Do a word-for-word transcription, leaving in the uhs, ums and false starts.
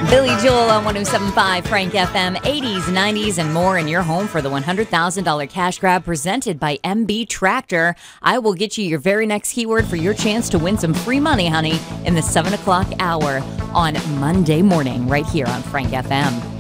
Billy Joel on one oh seven point five Frank F M, eighties, nineties, and more in your home for the one hundred thousand dollars cash grab presented by M B Tractor. I will get you your very next keyword for your chance to win some free money, honey, in the seven o'clock hour on Monday morning right here on Frank F M.